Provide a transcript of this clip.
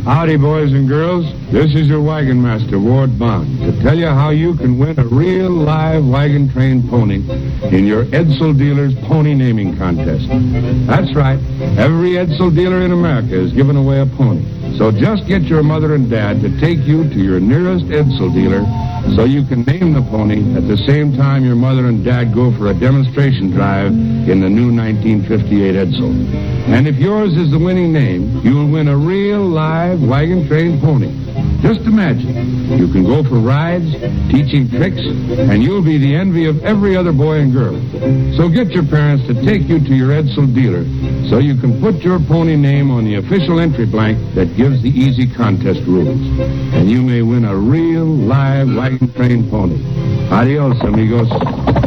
Howdy, boys and girls. This is your wagon master, Ward Bond, to tell you how you can win a real live wagon train pony in your Edsel Dealer's Pony Naming Contest. That's right. Every Edsel dealer in America is giving away a pony. So just get your mother and dad to take you to your nearest Edsel dealer so you can name the pony at the same time your mother and dad go for a demonstration drive in the new 1958 Edsel. And if yours is the winning name, you'll win a real live wagon train pony. Just imagine, you can go for rides, teaching tricks, and you'll be the envy of every other boy and girl. So get your parents to take you to your Edsel dealer so you can put your pony name on the official entry blank that gives the easy contest rules. And you may win a real live wagon train pony. Adios, amigos.